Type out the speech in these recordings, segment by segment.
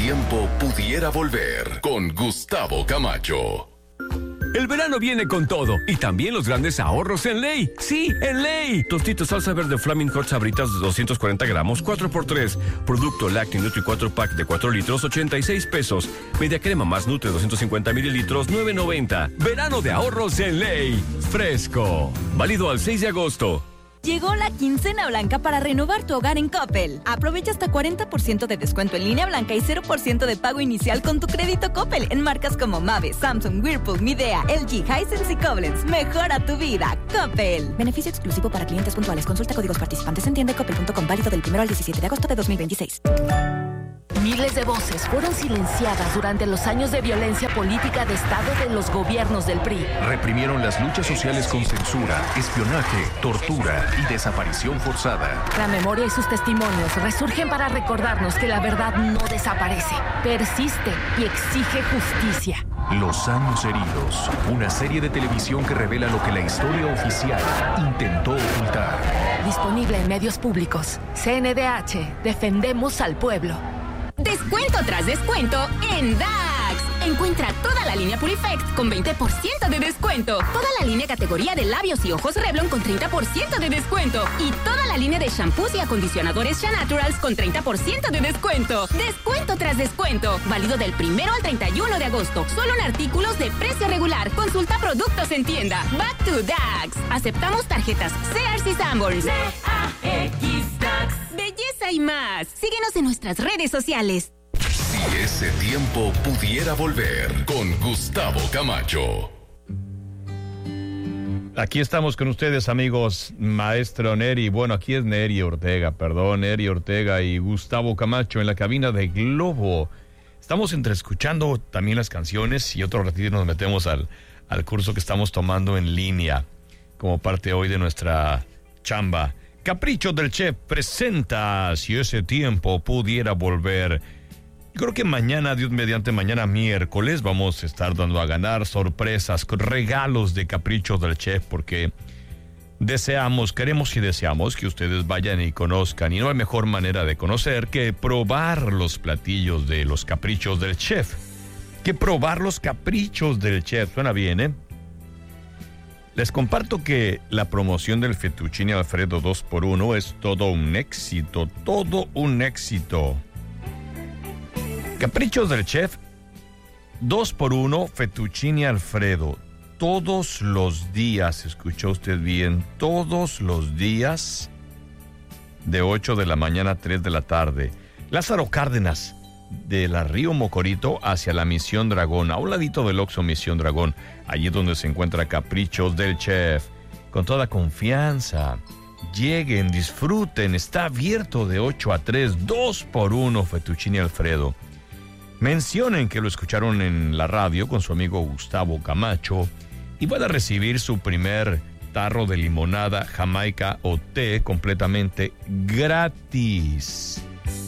tiempo pudiera volver con Gustavo Camacho. El verano viene con todo y también los grandes ahorros en Ley. Sí, en Ley. Tostitos salsa verde Flaming Hot Sabritas de 240 gramos, 4x3. Producto Lacti Nutri 4 Pack de 4 litros, 86 pesos. Media crema más Nutri 250 mililitros, 9.90. Verano de ahorros en Ley. Fresco. Válido al 6 de agosto. Llegó la quincena blanca para renovar tu hogar en Coppel. Aprovecha hasta 40% de descuento en línea blanca y 0% de pago inicial con tu crédito Coppel en marcas como Mave, Samsung, Whirlpool, Midea, LG, Hisense y Koblenz. Mejora tu vida. Coppel. Beneficio exclusivo para clientes puntuales. Consulta códigos participantes en tienda.coppel.com. Válido del 1 al 17 de agosto de 2026. Miles de voces fueron silenciadas durante los años de violencia política de Estado de los gobiernos del PRI. Reprimieron las luchas sociales con censura, espionaje, tortura y desaparición forzada. La memoria y sus testimonios resurgen para recordarnos que la verdad no desaparece, persiste y exige justicia. Los años heridos, una serie de televisión que revela lo que la historia oficial intentó ocultar. Disponible en medios públicos. CNDH, defendemos al pueblo. Descuento tras descuento en DAX. Encuentra toda la línea Purifect con 20% de descuento. Toda la línea categoría de labios y ojos Revlon con 30% de descuento. Y toda la línea de shampoos y acondicionadores Shea-Naturals con 30% de descuento. Descuento tras descuento. Válido del 1 al 31 de agosto. Solo en artículos de precio regular. Consulta productos en tienda. Back to DAX. Aceptamos tarjetas Sears y Sanborns. DAX DAX. Belleza y más. Síguenos en nuestras redes sociales. Si ese tiempo pudiera volver con Gustavo Camacho. Aquí estamos con ustedes, amigos. Maestro Neri, bueno, aquí es Neri Ortega y Gustavo Camacho en la cabina de Globo. Estamos escuchando también las canciones y otro ratito nos metemos al curso que estamos tomando en línea como parte hoy de nuestra chamba. Caprichos del Chef presenta Si ese tiempo pudiera volver. Creo que mañana, Dios mediante, mañana miércoles, vamos a estar dando a ganar sorpresas, regalos de Caprichos del Chef, porque queremos y deseamos que ustedes vayan y conozcan, y no hay mejor manera de conocer que probar los platillos de los Caprichos del Chef. Suena bien, ¿eh? Les comparto que la promoción del Fettuccine Alfredo 2x1 es todo un éxito. Caprichos del Chef 2x1 Fettuccine Alfredo. Todos los días, escuchó usted bien, todos los días de 8 de la mañana a 3 de la tarde. Lázaro Cárdenas, de la Río Mocorito hacia la Misión Dragón, a un ladito del Oxxo Misión Dragón, allí es donde se encuentra Caprichos del Chef. Con toda confianza, lleguen, disfruten, está abierto de 8 a 3, 2x1 Fettuccine Alfredo. Mencionen que lo escucharon en la radio con su amigo Gustavo Camacho y van a recibir su primer tarro de limonada, jamaica o té completamente gratis.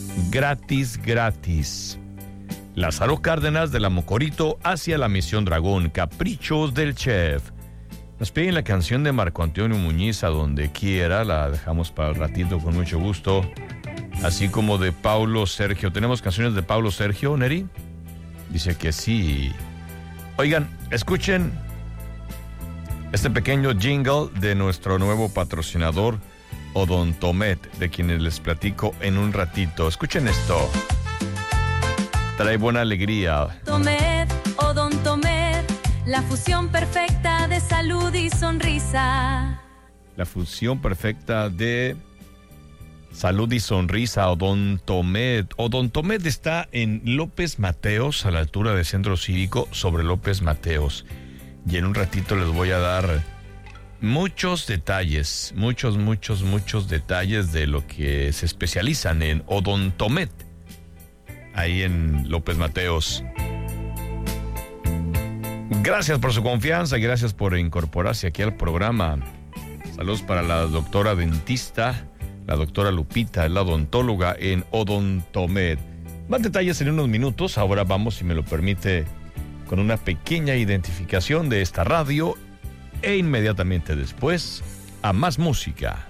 Gratis. Lázaro Cárdenas de la Mocorito hacia la Misión Dragón, Caprichos del Chef. Nos piden la canción de Marco Antonio Muñiz, A Donde Quiera, la dejamos para el ratito con mucho gusto. Así como de Paulo Sergio. ¿Tenemos canciones de Paulo Sergio, Neri? Dice que sí. Oigan, escuchen este pequeño jingle de nuestro nuevo patrocinador, Odontomed, de quienes les platico en un ratito. Escuchen esto. Trae buena alegría. Odontomed, la fusión perfecta de salud y sonrisa. La fusión perfecta de salud y sonrisa, Odontomed. Odontomed está en López Mateos, a la altura del Centro Cívico, sobre López Mateos. Y en un ratito les voy a dar muchos detalles, muchos detalles de lo que se especializan en Odontomed, ahí en López Mateos. Gracias por su confianza, gracias por incorporarse aquí al programa. Saludos para la doctora dentista, la doctora Lupita, la odontóloga en Odontomed. Más detalles en unos minutos. Ahora vamos, si me lo permite, con una pequeña identificación de esta radio e inmediatamente después a más música.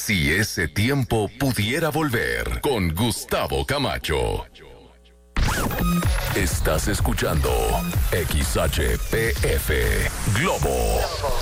Si ese tiempo pudiera volver, con Gustavo Camacho. Estás escuchando XHPF Globo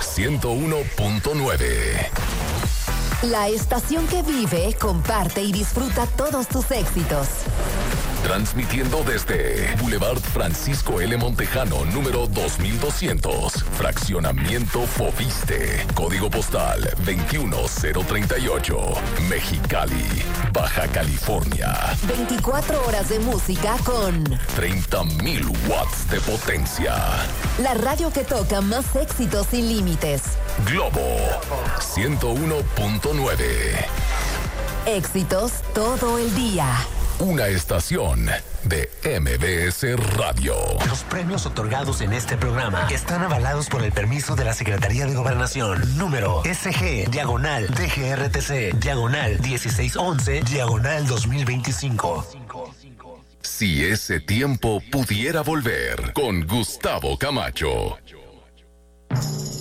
101.9. La estación que vive, comparte y disfruta todos tus éxitos. Transmitiendo desde Boulevard Francisco L. Montejano, número 2200, Fraccionamiento Foviste, Código Postal 21038, Mexicali, Baja California. 24 horas de música con 30,000 watts de potencia. La radio que toca más éxitos sin límites. Globo 101.9. Éxitos todo el día. Una estación de MBS Radio. Los premios otorgados en este programa están avalados por el permiso de la Secretaría de Gobernación. Número SG/DGRTC/1611/2025. Si ese tiempo pudiera volver, con Gustavo Camacho.